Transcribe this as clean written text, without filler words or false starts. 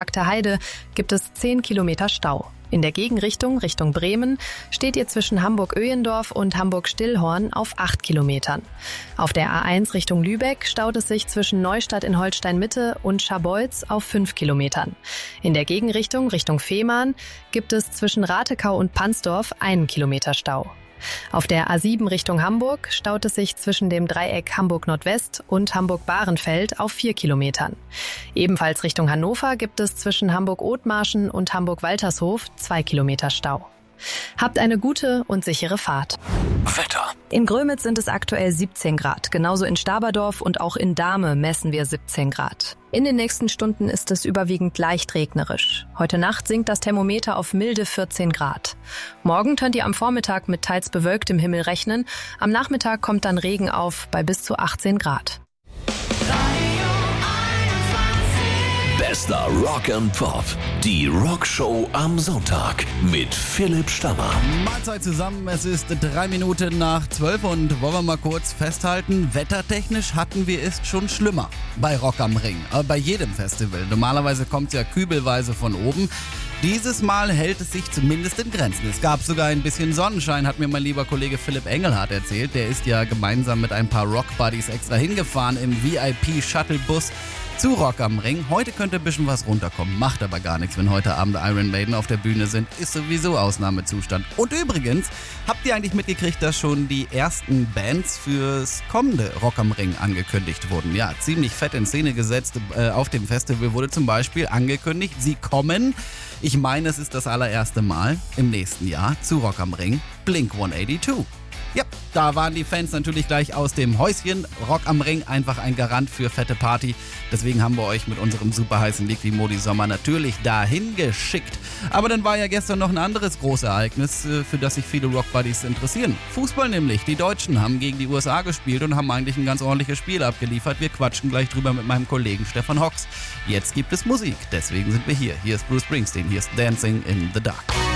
Markter Heide gibt es 10 Kilometer Stau. In der Gegenrichtung, Richtung Bremen, steht ihr zwischen Hamburg-Öhendorf und Hamburg-Stillhorn auf 8 Kilometern. Auf der A1 Richtung Lübeck staut es sich zwischen Neustadt in Holstein-Mitte und Scharbeutz auf 5 Kilometern. In der Gegenrichtung, Richtung Fehmarn, gibt es zwischen Ratekau und Pansdorf 1 Kilometer Stau. Auf der A7 Richtung Hamburg staut es sich zwischen dem Dreieck Hamburg-Nordwest und Hamburg-Bahrenfeld auf 4 Kilometern. Ebenfalls Richtung Hannover gibt es zwischen Hamburg-Othmarschen und Hamburg-Waltershof 2 Kilometer Stau. Habt eine gute und sichere Fahrt. Wetter. In Grömitz sind es aktuell 17 Grad. Genauso in Staberdorf und auch in Dahme messen wir 17 Grad. In den nächsten Stunden ist es überwiegend leicht regnerisch. Heute Nacht sinkt das Thermometer auf milde 14 Grad. Morgen könnt ihr am Vormittag mit teils bewölktem Himmel rechnen. Am Nachmittag kommt dann Regen auf bei bis zu 18 Grad. Bester Rock and Pop. Die Rockshow am Sonntag mit Philipp Stammer. Mahlzeit zusammen, es ist 3 Minuten nach 12 und wollen wir mal kurz festhalten, wettertechnisch hatten wir es schon schlimmer bei Rock am Ring. Aber bei jedem Festival. Normalerweise kommt es ja kübelweise von oben. Dieses Mal hält es sich zumindest in Grenzen. Es gab sogar ein bisschen Sonnenschein, hat mir mein lieber Kollege Philipp Engelhardt erzählt. Der ist ja gemeinsam mit ein paar Rock-Buddies extra hingefahren im VIP-Shuttlebus zu Rock am Ring. Heute könnte ein bisschen was runterkommen, macht aber gar nichts, wenn heute Abend Iron Maiden auf der Bühne sind. Ist sowieso Ausnahmezustand. Und übrigens, habt ihr eigentlich mitgekriegt, dass schon die ersten Bands fürs kommende Rock am Ring angekündigt wurden? Ja, ziemlich fett in Szene gesetzt. Auf dem Festival wurde zum Beispiel angekündigt, sie kommen, ich meine, es ist das allererste Mal im nächsten Jahr zu Rock am Ring, Blink-182. Ja, da waren die Fans natürlich gleich aus dem Häuschen. Rock am Ring, einfach ein Garant für fette Party. Deswegen haben wir euch mit unserem super heißen Liquid Modi Sommer natürlich dahin geschickt. Aber dann war ja gestern noch ein anderes Großereignis, für das sich viele Rock-Buddies interessieren. Fußball nämlich. Die Deutschen haben gegen die USA gespielt und haben eigentlich ein ganz ordentliches Spiel abgeliefert. Wir quatschen gleich drüber mit meinem Kollegen Stefan Hocks. Jetzt gibt es Musik, deswegen sind wir hier. Hier ist Bruce Springsteen, hier ist Dancing in the Dark.